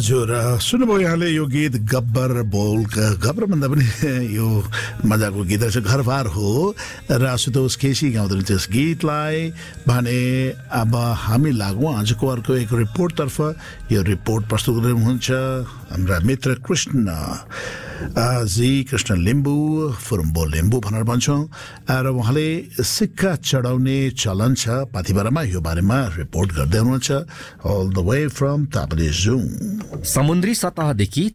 हजुर सुन्नुभयो यहाँले यो गीत गब्बर बोलका गब्बर भन्दा पनि यो मजाको गीत रहेछ घरबार हो र आशुतोष केसी गाउँदै त्यस गीतलाई भने अब हामी लागौँ आजको अर्को एक रिपोर्टतर्फ। यो रिपोर्ट प्रस्तुत गर्नुहुन्छ हाम्रा मित्र कृष्ण लिम्बू फुरुम्बो लिम्बू भनेर भन्छौँ र उहाँले सिक्का चढाउने चलन छ पाथिभरामा, यो बारेमा रिपोर्ट गर्दै हुनुहुन्छ all the way from Taplejung. समुद्री सतहदेखि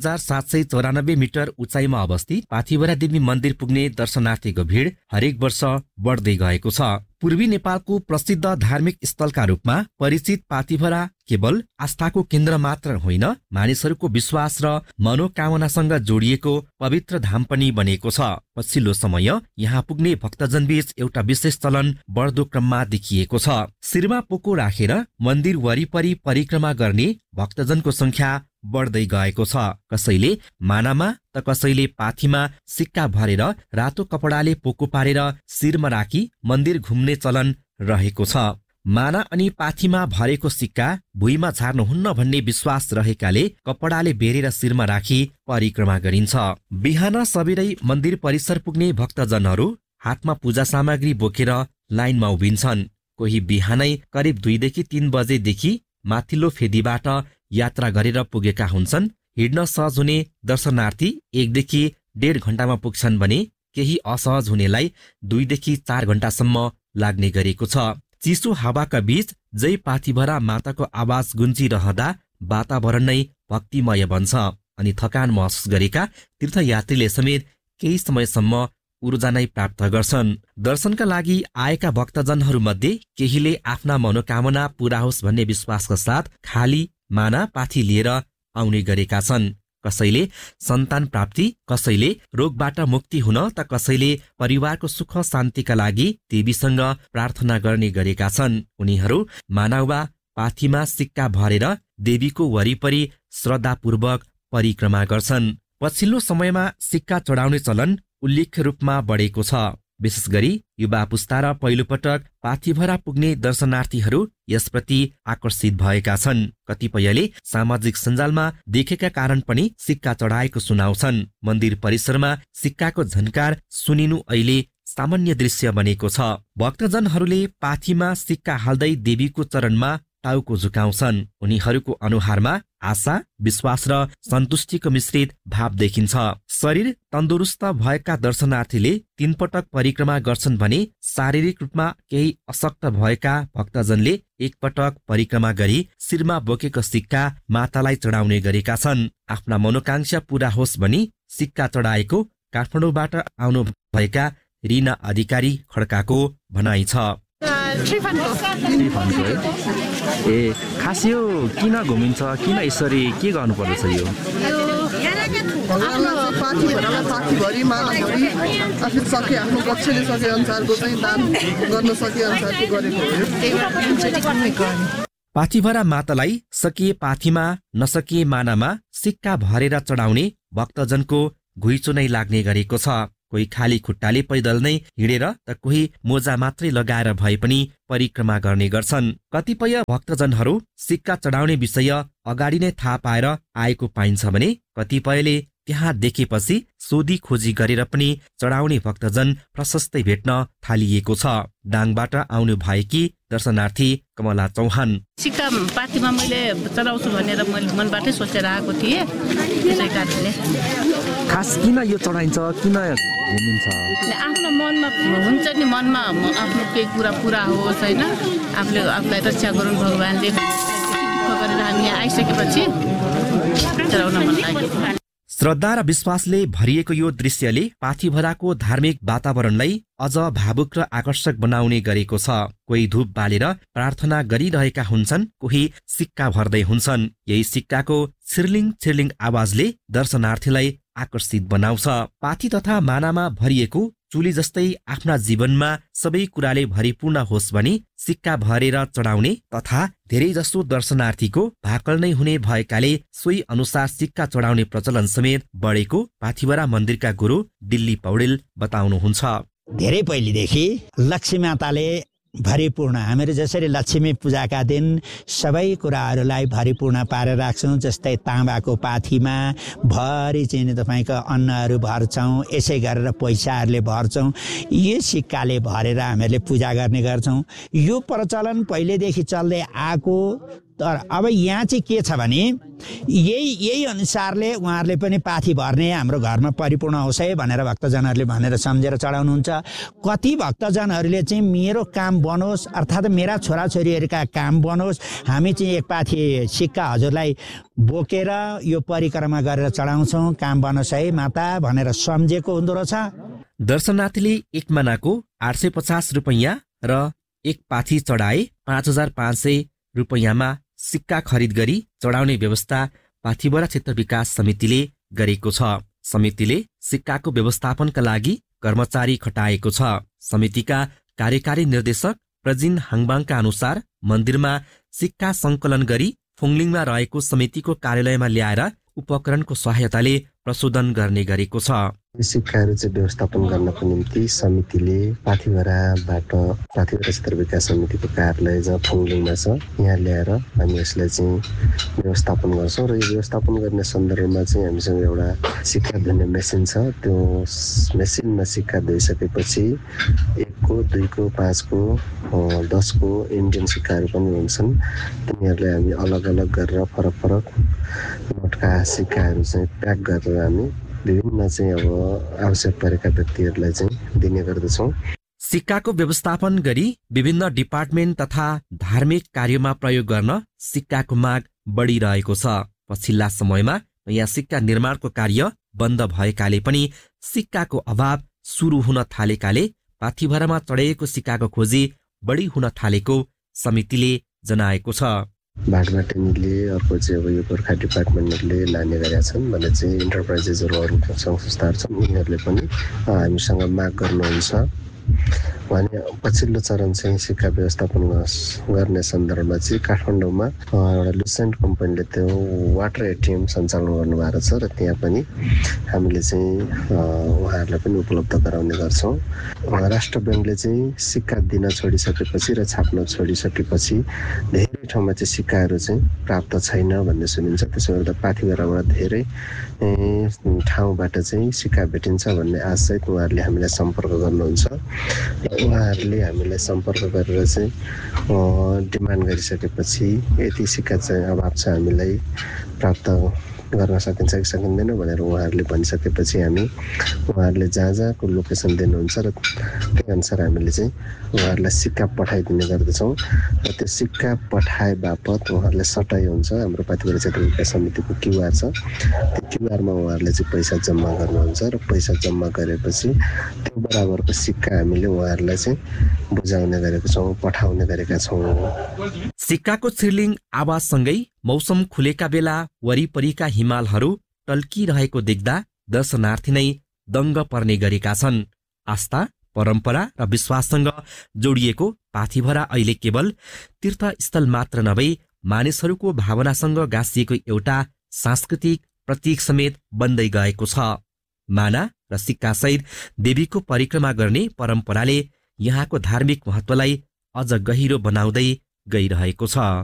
3794 मिटर उचाइमा अवस्थित पाथिभरा देवी मन्दिर पुग्ने दर्शनार्थीको भिड हरेक वर्ष बढ्दै गएको छ। पूर्वी नेपालको प्रसिद्ध धार्मिक स्थलका रूपमा परिचित पाथिभरा केवल आस्थाको केन्द्र मात्र होइन, मानिसहरूको विश्वास र मनोकामनासँग जोडिएको पवित्र धाम पनि बनेको छ। पछिल्लो समय यहाँ पुग्ने भक्तजनबीच एउटा विशेष चलन बढ्दो क्रममा देखिएको छ। शिरमा पोको राखेर मन्दिर वरिपरि परिक्रमा गर्ने भक्तजनको संख्या बढ्दै गएको छ। कसैले मानामा त कसैले पाथीमा सिक्का भरेर रातो कपडाले पोको पारेर शिरमा राखी मन्दिर घुम्ने चलन रहेको छ। माना अनि पाथीमा भरेको सिक्का भुइँमा झार्नुहुन्न भन्ने विश्वास रहेकाले कपडाले बेरेर शिरमा राखी परिक्रमा गरिन्छ। बिहान सबेरै मन्दिर परिसर पुग्ने भक्तजनहरू हातमा पूजा सामग्री बोकेर लाइनमा उभिन्छन्। कोही बिहानै करिब 2 देखि 3 बजेदेखि माथिल्लो फेदीबाट यात्रा गरेर पुगेका हुन्छन्। हिँड्न सहज हुने दर्शनार्थी 1 देखि 1.5 घण्टामा पुग्छन् भने केही असहज हुनेलाई 2 देखि 4 घण्टासम्म लाग्ने गरेको छ। चिसो हावाका बीच जय पाथिभरा माताको आवाज गुन्जिरहँदा वातावरण नै भक्तिमय बन्छ अनि थकान महसुस गरेका तीर्थयात्रीले समेत केही समयसम्म ऊर्जा नै प्राप्त गर्छन्। दर्शनका लागि आएका भक्तजनहरूमध्ये केहीले आफ्ना मनोकामना पूरा होस् भन्ने विश्वासका साथ खाली माना पाथी लिएर आउने गरेका छन्। कसैले सन्तान प्राप्ति, कसैले रोगबाट मुक्ति हुन त कसैले परिवारको सुख शान्तिका लागि देवीसँग प्रार्थना गर्ने गरेका छन्। उनीहरू मानवा पाथीमा सिक्का भरेर देवीको वरिपरि श्रद्धापूर्वक परिक्रमा गर्छन्। पछिल्लो समयमा सिक्का चढाउने चलन उल्लेख्य रूपमा बढेको छ। विशेष गरी युवा पुस्ता र पहिलोपटक पाथिभरा पुग्ने दर्शनार्थीहरू यसप्रति आकर्षित भएका छन्। कतिपयले सामाजिक सञ्जालमा देखेका कारण पनि सिक्का चढाएको सुनाउँछन्। मन्दिर परिसरमा सिक्काको झन्कार सुनिनु अहिले सामान्य दृश्य बनेको छ। भक्तजनहरूले पाथीमा सिक्का हाल्दै देवीको चरणमा टाउको झुकाउँछन्। उनीहरूको अनुहारमा आशा, विश्वास र सन्तुष्टिको मिश्रित भाव देखिन्छ। शरीर तन्दुरुस्त भएका दर्शनार्थीले 3 पटक परिक्रमा गर्छन् भने शारीरिक रूपमा केही अशक्त भएका भक्तजनले 1 पटक परिक्रमा गरी शिरमा बोकेको सिक्का मातालाई चढाउने गरेका छन्। आफ्ना मनोकांक्षा पूरा होस् भनी सिक्का चढाएको काठमाडौँबाट आउनु भएका रिना अधिकारी खड्काको भनाइ छ। खास यो किन घुमिन्छ, किन यसरी के गर्नु पर्दछ? यो पाथीभरि मालाभरि आफू सके आफ्नो पक्षले सके अनुसारको चाहिँ दान गर्न सके अनुसारको गरेको हो। पाथिभरा मातालाई सकिए पाथीमा नसकिए मानामा सिक्का भरेर चढाउने भक्तजनको घुइँचो नै लाग्ने गरेको छ। कोही खाली खुट्टाले पैदल नै हिँडेर त कोही मोजा मात्रै लगाएर भए पनि परिक्रमा गर्ने गर्छन्। कतिपय भक्तजनहरू सिक्का चढाउने विषय अगाडि नै थाहा पाएर आएको पाइन्छ भने कतिपयले त्यहाँ देखेपछि सोधी खोजी गरेर पनि चढाउने भक्तजन प्रशस्तै भेट्न थालिएको छ। दाङबाट आउनु भएकी दर्शनार्थी कमला चौहान, सिक्का पाथीमा मैले चढाउँछु भनेर मैले मनबाटै सोचेर आएको थिएँ। त्यसै कारणले खास किन यो चढाइन्छ, किन घुमिन्छ? आफ्नो मनमा हुन्छ नि, मनमा आफ्नो केही कुरा पुरा होस् होइन, आफूले आफूलाई रक्षा गरून् भगवान्ले गरेर हामी यहाँ आइसकेपछि चढाउन मन लाग्यो। श्रद्धा र विश्वासले भरिएको यो दृश्यले पाथिभराको धार्मिक वातावरणलाई अझ भावुक र आकर्षक बनाउने गरेको छ। कोही धूप बालेर प्रार्थना गरिरहेका हुन्छन्, कोही सिक्का भर्दै हुन्छन्। यही सिक्काको छिर्लिङ छिर्लिङ आवाजले दर्शनार्थीलाई आकर्षित बनाउँछ। पाथी तथा मानामा भरिएको चुली जस्तै आफ्ना जीवनमा सबै कुराले भरिपूर्ण होस् भनी सिक्का भरेर चढाउने तथा धेरै जसो दर्शनार्थीको भाकल नै हुने भएकाले सोही अनुसार सिक्का चढाउने प्रचलन समेत बढेको पाथिभरा मन्दिरका गुरु दिल्ली पौडेल बताउनुहुन्छ। धेरै पहिलेदेखि लक्ष्मी माताले भरिपूर्ण हामीहरू जसरी लक्ष्मी पूजाका दिन सबै कुराहरूलाई भरिपूर्ण पारेर राख्छौँ, जस्तै ताँबाको पाथीमा भरि चाहिँ तपाईँको अन्नहरू भर्छौँ, यसै गरेर पैसाहरूले भर्छौँ, यो सिक्काले भरेर हामीहरूले पूजा गर्ने गर्छौँ। यो प्रचलन पहिलेदेखि चल्दै आएको, तर अब यहाँ चाहिँ के छ भने यही अनुसारले उहाँहरूले पनि पाथी भर्ने हाम्रो घरमा परिपूर्ण होस् है भनेर भक्तजनहरूले भनेर सम्झेर चढाउनुहुन्छ। कति भक्तजनहरूले चाहिँ मेरो काम बनोस्, अर्थात् मेरा छोराछोरीहरूका काम बनोस्, हामी चाहिँ एक पाथी सिक्का हजुरलाई बोकेर यो परिक्रमा गरेर चढाउँछौँ, काम बनोस् है माता भनेर सम्झेको हुँदो रहेछ। दर्शनार्थीले एक मानाको 850 रुपैयाँ र एक पाथी चढाए 5500 रुपैयाँमा सिक्का खरिद गरी चढाउने व्यवस्था पाथिभरा क्षेत्र विकास समितिले गरेको छ। समितिले सिक्काको व्यवस्थापनका लागि कर्मचारी खटाएको छ। समितिका कार्यकारी निर्देशक प्रजिन हाङबाङका अनुसार मन्दिरमा सिक्का सङ्कलन गरी फुङलिङमा रहेको समितिको कार्यालयमा ल्याएर उपकरणको सहायताले प्रशोधन गर्ने गरेको छ। सिक्काहरू चाहिँ व्यवस्थापन गर्नको निम्ति समितिले पाथिभराबाट पाथिभरा क्षेत्र विकास समितिको कार्यालय जहाँ फुङलिङमा छ यहाँ ल्याएर हामी यसलाई चाहिँ व्यवस्थापन गर्छौँ। र यो व्यवस्थापन गर्ने सन्दर्भमा चाहिँ हामीसँग एउटा सिक्का धुने मेसिन छ। त्यो मेसिनमा सिक्का धोइसकेपछि 1 को 2 को 5 को 10 को इन्डियन सिक्काहरू पनि हुन्छन्। तिनीहरूलाई हामी अलग अलग गरेर फरक फरक नोटका सिक्काहरू चाहिँ प्याक गरेर हामी विभिन्न चाहिँ अब आवश्यक परेका व्यक्तिहरूलाई चाहिँ दिने गर्दछौँ। सिक्काको व्यवस्थापन गरी विभिन्न डिपार्टमेन्ट तथा धार्मिक कार्यमा प्रयोग गर्न सिक्काको माग बढिरहेको छ। पछिल्ला समयमा यहाँ सिक्का निर्माणको कार्य बन्द भएकाले पनि सिक्काको अभाव सुरु हुन थालेकाले पाथिभरामा चढाइएको सिक्काको खोजी बढी हुन थालेको समितिले जनाएको छ। भाटमाटेनीले अर्को चाहिँ अब यो गोर्खा डिपार्टमेन्टहरूले लाने गरेका छन् भने चाहिँ इन्टरप्राइजेसहरू अरू सङ्घ संस्थाहरू छन्, उनीहरूले पनि हामीसँग माग गर्नुहुन्छ भने पछिल्लो चरण चाहिँ सिक्का व्यवस्थापन गर्ने सन्दर्भमा चाहिँ काठमाडौँमा एउटा लुसेन्ट कम्पनीले त्यो वाटर एटिएम सञ्चालन गर्नुभएको छ र त्यहाँ पनि हामीले चाहिँ उहाँहरूलाई पनि उपलब्ध गराउने गर्छौँ। राष्ट्र ब्याङ्कले चाहिँ सिक्का दिन छोडिसकेपछि र छाप्न छोडिसकेपछि धेरै ठाउँमा चाहिँ सिक्काहरू चाहिँ प्राप्त छैन भन्ने सुनिन्छ। त्यसो गर्दा पाथिभराबाट धेरै ठाउँबाट चाहिँ सिक्का भेटिन्छ भन्ने आशा उहाँहरूले हामीलाई सम्पर्क गर्नुहुन्छ। उहाँहरूले हामीलाई सम्पर्क गरेर चाहिँ डिमान्ड गरिसकेपछि यति सिक्का चाहिँ अभाव छ, हामीलाई प्राप्त गर्न सकिन्छ कि सकिँदैन भनेर उहाँहरूले भनिसकेपछि हामी उहाँहरूले जहाँ जहाँको लोकेसन दिनुहुन्छ र त्यही अनुसार हामीले चाहिँ उहाँहरूलाई सिक्का पठाइदिने गर्दछौँ। र त्यो सिक्का पठाए बापत उहाँहरूले सटाइ हुन्छ। हाम्रो पाथिभरा क्षेत्र विकास समितिको क्युआर छ, त्यो क्युआरमा उहाँहरूले चाहिँ पैसा जम्मा गर्नुहुन्छ र पैसा जम्मा गरेपछि त्यो बराबरको सिक्का हामीले उहाँहरूलाई चाहिँ बुझाउने गरेका छौँ, पठाउने गरेका छौँ। सिक्काको छिर्लिङ आवाजसँगै मौसम खुलेका बेला वरिपरिका हिमालहरू टल्किरहेको देख्दा दर्शनार्थी नै दङ्ग पर्ने गरेका छन्। आस्था, परम्परा र विश्वाससँग जोडिएको पाथिभरा अहिले केवल तीर्थस्थल मात्र नभई मानिसहरूको भावनासँग गाँसिएको एउटा सांस्कृतिक प्रतीक समेत बन्दै गएको छ। माना र सिक्कासहित देवीको परिक्रमा गर्ने परम्पराले यहाँको धार्मिक महत्त्वलाई अझ गहिरो बनाउँदै गइरहेको छ।